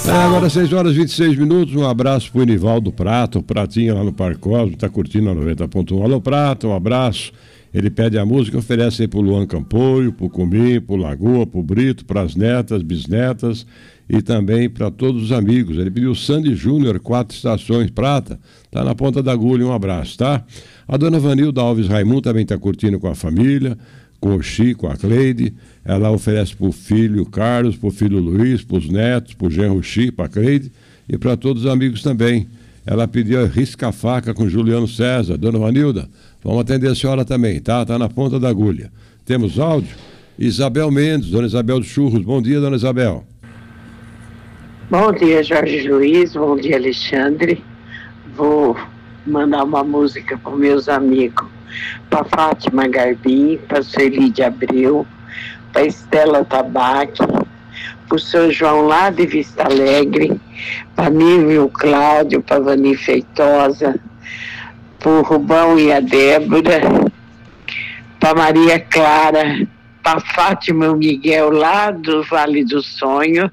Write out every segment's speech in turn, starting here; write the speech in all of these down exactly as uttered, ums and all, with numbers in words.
É, agora seis horas e vinte e seis minutos, um abraço pro Inivaldo Prata, o Pratinha lá no Parque Cosmo, tá curtindo a noventa ponto um. Alô Prata, um abraço. Ele pede a música, oferece aí pro Luan Campoio, pro Comim, pro Lagoa, pro Brito, pras netas, bisnetas e também para todos os amigos. Ele pediu Sandy Júnior, quatro estações, Prata, tá na ponta da agulha, um abraço, tá? A dona Vanilda Alves Raimundo também tá curtindo com a família, com o Chico, com a Cleide. Ela oferece pro filho Carlos, pro filho Luiz, pros netos, pro genro Chico, pra Cleide e para todos os amigos também. Ela pediu a risca-faca com Juliano César. Dona Vanilda, vamos atender a senhora também, tá? Tá na ponta da agulha. Temos áudio? Isabel Mendes, dona Isabel dos Churros. Bom dia, dona Isabel. Bom dia, Jorge Luiz. Bom dia, Alexandre. Vou mandar uma música para meus amigos. Para Fátima Garbim, para Sueli de Abreu, para Estela Tabaque, para o seu João lá de Vista Alegre, para Nívio Cláudio, para Vani Feitosa, para o Rubão e a Débora, para Maria Clara, para Fátima e o Miguel lá do Vale do Sonho,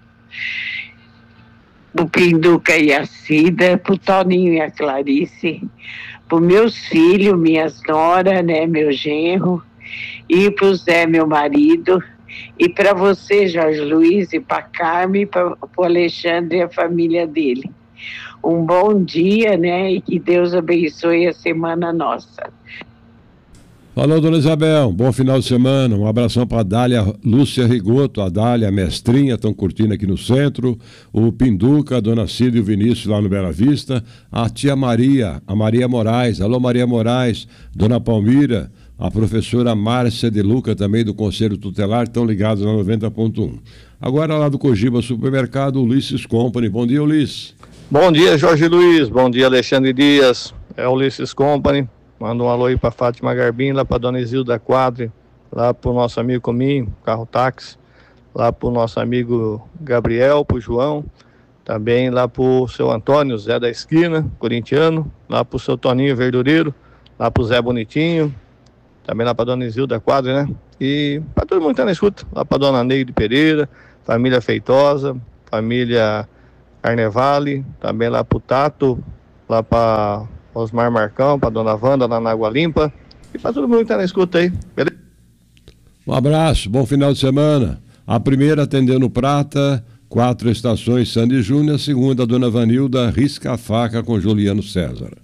para o Pinduca e a Cida, para o Toninho e a Clarice, para os meus filhos, minhas noras, né, meu genro, e para o Zé, meu marido, e para você, Jorge Luiz, e para Carmen, para o Alexandre e a família dele. Um bom dia, né, e que Deus abençoe a semana nossa. Falou, dona Isabel, bom final de semana, um abração para a Dália Lúcia Rigoto, a Dália, a mestrinha, estão curtindo aqui no centro, o Pinduca, a dona Cida e o Vinícius lá no Bela Vista, a tia Maria, a Maria Moraes, alô Maria Moraes, dona Palmira, a professora Márcia de Luca também do Conselho Tutelar, estão ligados na noventa ponto um. Agora lá do Cogiba Supermercado, Ulisses Company. Bom dia, Ulisses. Bom dia, Jorge Luiz, bom dia, Alexandre Dias, é o Ulisses Company. Manda um alô aí para Fátima Garbim, lá para dona Isilda Quadri, lá para o nosso amigo Comim, carro táxi, lá para o nosso amigo Gabriel, para o João, também lá para o seu Antônio, Zé da Esquina, corintiano, lá para o seu Toninho Verdureiro, lá para o Zé Bonitinho, também lá para dona Isilda Quadri, né? E para todo mundo que está na escuta, lá para dona Neide Pereira, família Feitosa, família Carnevale, também lá para o Tato, lá para Osmar Marcão, para dona Wanda lá na Água Limpa e para todo mundo que está na escuta aí, beleza? Um abraço, bom final de semana. A primeira atendendo Prata, quatro estações Sandy Júnior, a segunda dona Vanilda, risca a faca com Juliano César.